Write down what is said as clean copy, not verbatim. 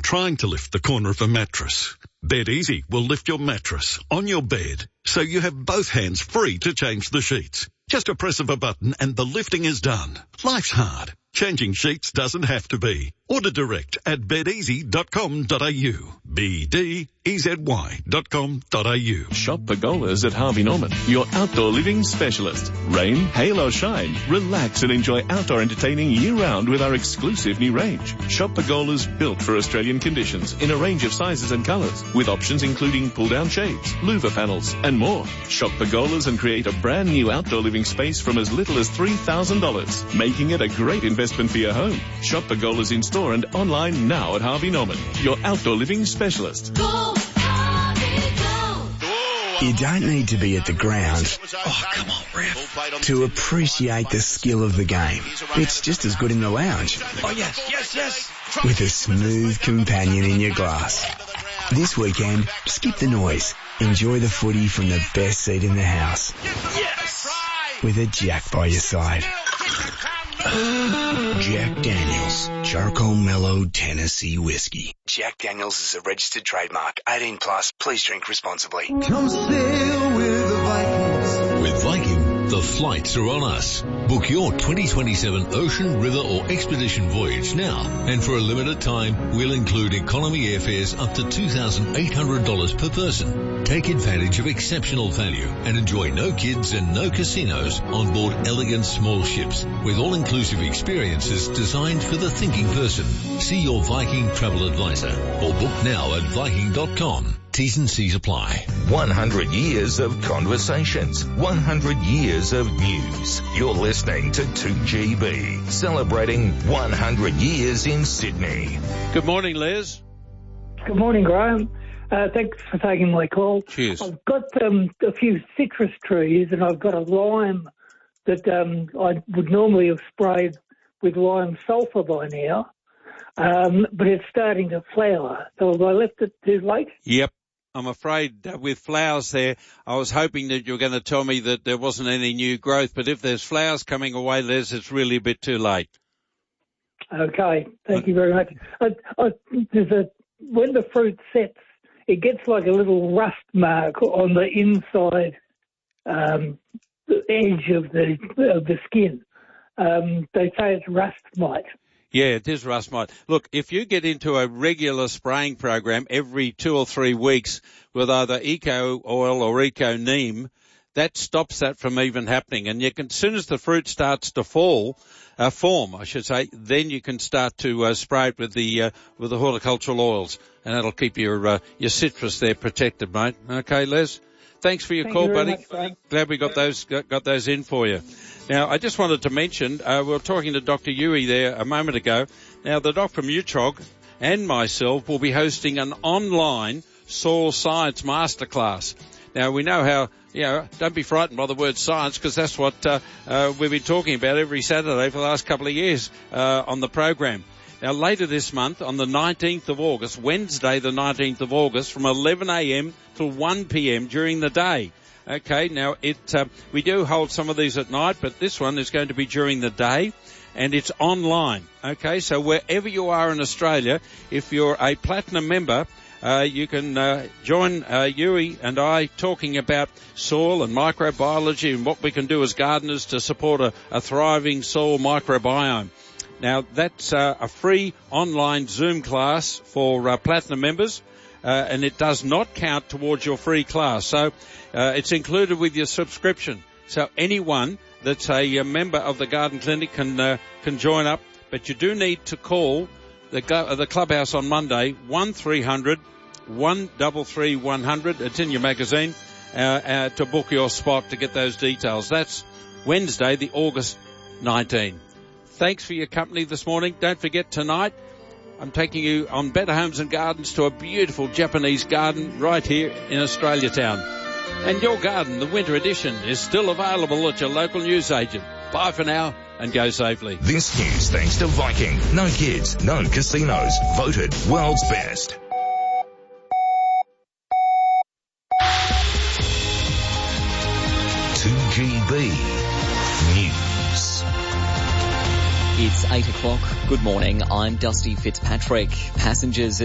trying to lift the corner of a mattress? Bed Easy will lift your mattress on your bed so you have both hands free to change the sheets. Just a press of a button and the lifting is done. Life's hard. Changing sheets doesn't have to be. Order direct at bedeasy.com.au. BDEZY.com.au. Shop Pergolas at Harvey Norman, your outdoor living specialist. Rain, hail or shine, relax and enjoy outdoor entertaining year-round with our exclusive new range. Shop Pergolas built for Australian conditions in a range of sizes and colours, with options including pull-down shades, louver panels and more. Shop Pergolas and create a brand new outdoor living space from as little as $3,000, making it a great investment for your home. Shop Pergolas in store and online now at Harvey Norman, your outdoor living specialist. Go, Harvey, go. You don't need to be at the ground, oh come on ref, to appreciate the skill of the game. It's just as good in the lounge. Oh yes. With a smooth companion in your glass. This weekend, skip the noise. Enjoy the footy from the best seat in the house. Yes. With a Jack by your side. Jack Daniels, Charcoal Mellow Tennessee Whiskey. Jack Daniels is a registered trademark. 18 plus. Please drink responsibly. Come sail with the Vikings. With Viking, the flights are on us. Book your 2027 ocean, river or expedition voyage now. And for a limited time, we'll include economy airfares up to $2,800 per person. Take advantage of exceptional value and enjoy no kids and no casinos on board elegant small ships with all-inclusive experiences designed for the thinking person. See your Viking travel advisor or book now at Viking.com. T's and C's apply. 100 years of conversations, 100 years of news. You're listening to 2GB, celebrating 100 years in Sydney. Good morning, Les. Good morning, Graham. Thanks for taking my call. Cheers. I've got a few citrus trees and I've got a lime that I would normally have sprayed with lime sulphur by now, but it's starting to flower. So have I left it too late? Yep. I'm afraid with flowers there, I was hoping that you were going to tell me that there wasn't any new growth, but if there's flowers coming away, Les, it's really a bit too late. Okay, thank you very much. When the fruit sets, it gets like a little rust mark on the inside edge of the skin. They say it's rust mite. Yeah, it is rust mite. Look, if you get into a regular spraying program every 2 or 3 weeks with either Eco Oil or Eco Neem, that stops that from even happening. And you can, as soon as the fruit starts to form, I should say, then you can start to spray it with the horticultural oils, and that'll keep your citrus there protected, mate. Okay, Les? Thanks for your call, buddy. Glad we got those in for you. Now, I just wanted to mention, we were talking to Dr. Yui there a moment ago. Now, the doc from UTROG and myself will be hosting an online soil science masterclass. Now, we know how, don't be frightened by the word science, because that's what we've been talking about every Saturday for the last couple of years on the program. Now, later this month, on the 19th of August, Wednesday the 19th of August, from 11 a.m. till 1 p.m. during the day. Okay, now we do hold some of these at night, but this one is going to be during the day, and it's online. Okay, so wherever you are in Australia, if you're a Platinum member, you can join Yui and I talking about soil and microbiology and what we can do as gardeners to support a thriving soil microbiome. Now, that's a free online Zoom class for Platinum members, and it does not count towards your free class. So it's included with your subscription. So anyone that's a member of the Garden Clinic can join up, but you do need to call the clubhouse on Monday, 1300 133 100. It's in your magazine to book your spot to get those details. That's Wednesday, the August 19. Thanks for your company this morning. Don't forget, tonight I'm taking you on Better Homes and Gardens to a beautiful Japanese garden right here in Australia Town. And your garden, the winter edition, is still available at your local newsagent. Bye for now and go safely. This news thanks to Viking. No kids, no casinos. Voted world's best. GB News. It's 8 o'clock. Good morning. I'm Dusty Fitzpatrick. Passengers